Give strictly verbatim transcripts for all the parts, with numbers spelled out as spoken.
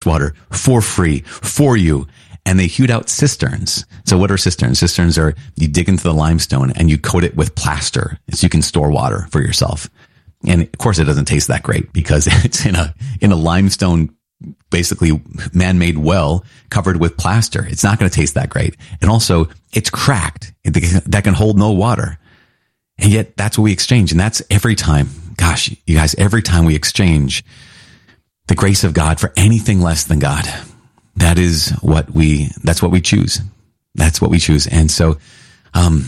wastewater for free for you. And they hewed out cisterns. So what are cisterns? Cisterns are, you dig into the limestone and you coat it with plaster so you can store water for yourself. And of course it doesn't taste that great because it's in a, in a limestone, basically man-made well covered with plaster. It's not going to taste that great. And also it's cracked. That can hold no water. And yet that's what we exchange. And that's every time, gosh, you guys, every time we exchange the grace of God for anything less than God, that is what we, that's what we choose. That's what we choose. And so, um,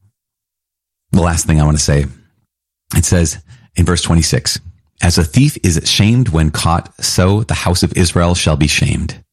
the last thing I want to say, it says in verse twenty-six, as a thief is shamed when caught, so the house of Israel shall be shamed.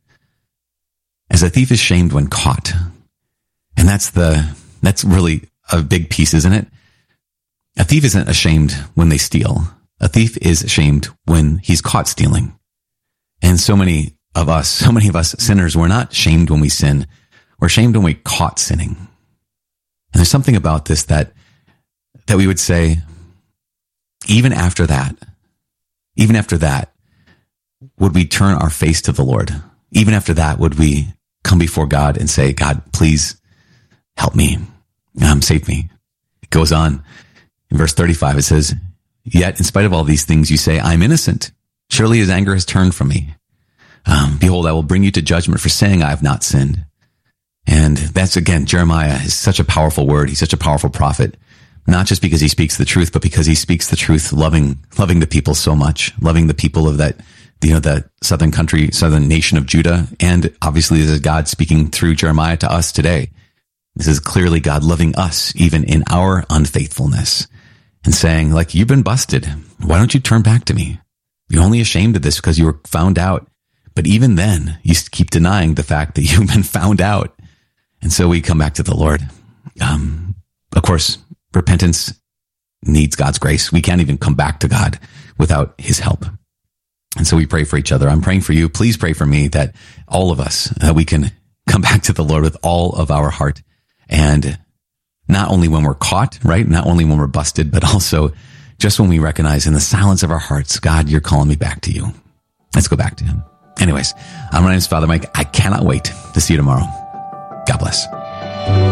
As a thief is shamed when caught. And that's the, that's really a big piece, isn't it? A thief isn't ashamed when they steal. A thief is ashamed when he's caught stealing. And so many of us, so many of us sinners, we're not shamed when we sin. We're shamed when we caught sinning. And there's something about this that, that we would say, even after that, even after that, would we turn our face to the Lord? Even after that, would we come before God and say, God, please help me, um, save me? It goes on in verse thirty-five. It says, yet in spite of all these things, you say, I'm innocent. Surely his anger has turned from me. Um, behold, I will bring you to judgment for saying I have not sinned. And that's, again, Jeremiah is such a powerful word. He's such a powerful prophet, not just because he speaks the truth, but because he speaks the truth, loving, loving the people so much, loving the people of that, you know, that southern country, southern nation of Judah. And obviously this is God speaking through Jeremiah to us today. This is clearly God loving us, even in our unfaithfulness, and saying, like, you've been busted. Why don't you turn back to me? You're only ashamed of this because you were found out. But even then, you keep denying the fact that you've been found out. And so we come back to the Lord. Um, of course, repentance needs God's grace. We can't even come back to God without his help. And so we pray for each other. I'm praying for you. Please pray for me that all of us, that we can come back to the Lord with all of our heart. And not only when we're caught, right? Not only when we're busted, but also just when we recognize in the silence of our hearts, God, you're calling me back to you. Let's go back to him. Anyways, my name is Father Mike. I cannot wait to see you tomorrow. God bless.